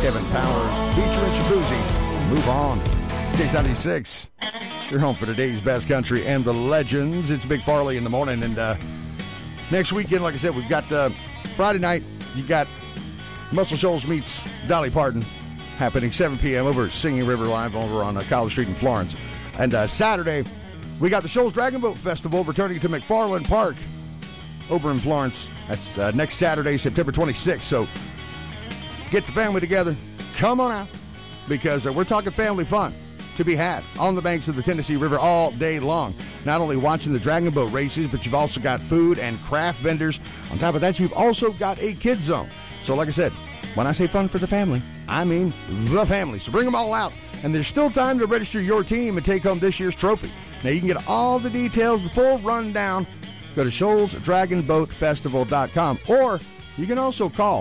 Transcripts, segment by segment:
Kevin Powers, featuring Shabuzi. Move on. It's Kicks 96. You're home for today's best country and the legends. It's Big Farley in the morning. And next weekend, like I said, we've got Friday night. You got Muscle Shoals meets Dolly Parton happening 7 p.m. over at Singing River Live over on College Street in Florence. And Saturday, we got the Shoals Dragon Boat Festival returning to McFarland Park over in Florence. That's next Saturday, September 26th. So get the family together. Come on out, because we're talking family fun to be had on the banks of the Tennessee River all day long. Not only watching the Dragon Boat races, but you've also got food and craft vendors. On top of that, you've also got a kids zone. So like I said, when I say fun for the family, I mean the family. So bring them all out. And there's still time to register your team and take home this year's trophy. Now you can get all the details, the full rundown. Go to ShoalsDragonBoatFestival.com. Or you can also call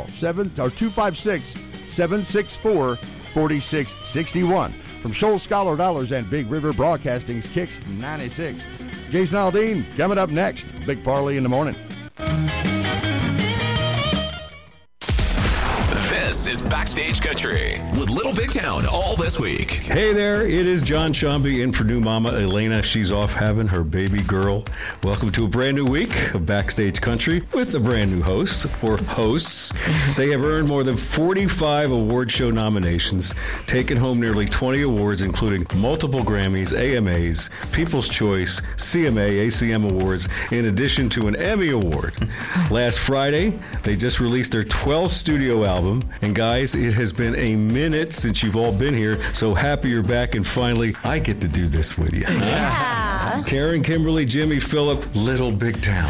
256-764-4661. From Shoals Scholar Dollars and Big River Broadcasting's Kicks 96. Jason Aldean coming up next. Big Farley in the morning. This is Backstage Country with Little Big Town all this week. Hey there, it is John Shambi in for new mama Elena. She's off having her baby girl. Welcome to a brand new week of Backstage Country with a brand new host or hosts. They have earned more than 45 award show nominations, taken home nearly 20 awards, including multiple Grammys, AMAs, People's Choice, CMA, ACM Awards, in addition to an Emmy Award. Last Friday, they just released their 12th studio album. And guys, it has been a minute since you've all been here, so happy you're back, and finally, I get to do this with you. Yeah. Karen, Kimberly, Jimmy, Philip, Little Big Town.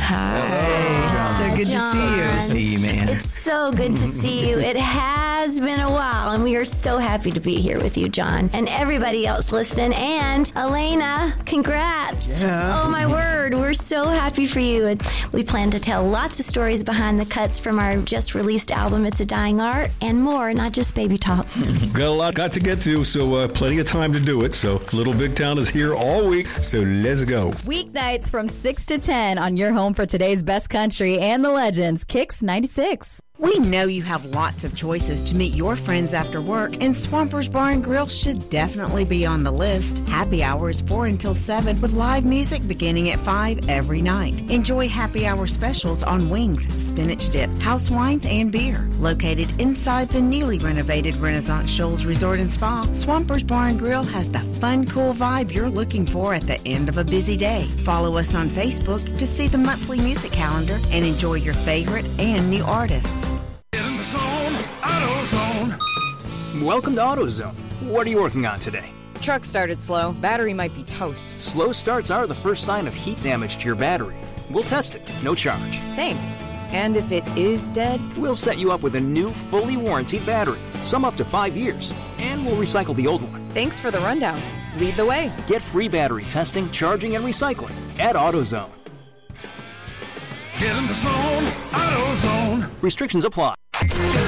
Hi. So good John. to see you. See you, man. It's so good to see you. It has been a while, and we are so happy to be here with you, John, and everybody else listening. And Elena, congrats. Yeah. Oh, my word. We're so happy for you. And we plan to tell lots of stories behind the cuts from our just released album, It's a Dying Art, and more, not just baby talk. Got a lot to get to, so plenty of time to do it. So Little Big Town is here all week, so let's go. Weeknights from 6 to 10 on your home for today's best country and the legends, Kicks 96. We know you have lots of choices to meet your friends after work, and Swampers Bar and Grill should definitely be on the list. Happy hours 4 until 7 with live music beginning at 5 every night. Enjoy happy hour specials on wings, spinach dip, house wines, and beer. Located inside the newly renovated Renaissance Shoals Resort and Spa, Swampers Bar and Grill has the fun, cool vibe you're looking for at the end of a busy day. Follow us on Facebook to see the monthly music calendar and enjoy your favorite and new artists. Get in the zone, AutoZone. Welcome to AutoZone. What are you working on today? Truck started slow. Battery might be toast. Slow starts are the first sign of heat damage to your battery. We'll test it, no charge. Thanks. And if it is dead? We'll set you up with a new, fully warranted battery, some up to 5 years, and we'll recycle the old one. Thanks for the rundown. Lead the way. Get free battery testing, charging, and recycling at AutoZone. Get in the zone, AutoZone. Restrictions apply.